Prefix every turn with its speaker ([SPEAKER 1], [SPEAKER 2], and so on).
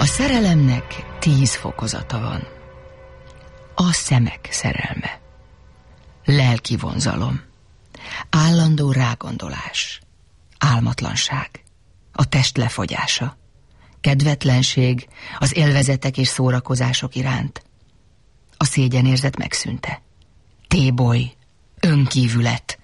[SPEAKER 1] A szerelemnek 10 fokozata van. A szemek szerelme, lelki vonzalom, állandó rágondolás, álmatlanság, a test lefogyása, kedvetlenség az élvezetek és szórakozások iránt, a szégyenérzet megszűnte, téboly, önkívület,